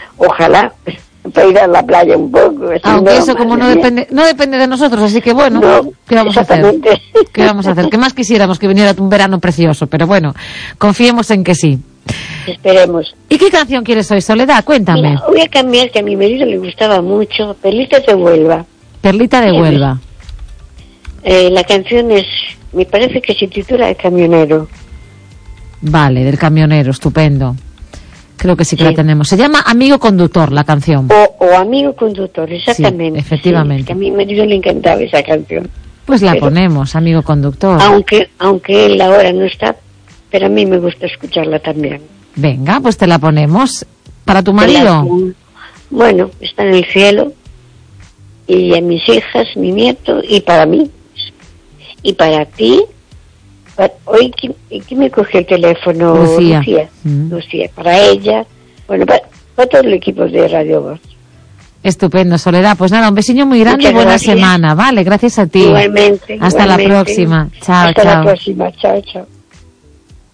Ojalá, para ir a la playa un poco. Aunque eso como no depende de nosotros, así que bueno, no, ¿qué vamos a hacer? ¿Qué vamos a hacer? ¿Qué más quisiéramos que viniera un verano precioso? Pero bueno, confiemos en que sí. Esperemos. ¿Y qué canción quieres hoy, Soledad? Cuéntame. Mira, voy a cambiar, que a mi marido le gustaba mucho, Perlitas de Huelva. Perlita de Huelva. La canción me parece que se titula El Camionero. Vale, del camionero, estupendo. Creo que sí que la tenemos. Se llama Amigo Conductor, la canción. O Amigo Conductor, exactamente. Sí, efectivamente. Sí, que a mi marido le encantaba esa canción. Pues la ponemos, Amigo Conductor. Aunque él ahora no está, pero a mí me gusta escucharla también. Venga, pues te la ponemos. ¿Para tu marido? Bueno, está en el cielo. Y a mis hijas, mi nieto, y para mí. Y para ti. Hoy, ¿quién me cogió el teléfono? Lucía. Lucía, para ella. Bueno, para todo el equipo de Radio Voz. Estupendo, Soledad. Pues nada, un besiño muy grande y buena semana, ¿vale? Gracias a ti. Igualmente. Hasta la próxima. Chao, Hasta chao. la próxima. Chao, chao.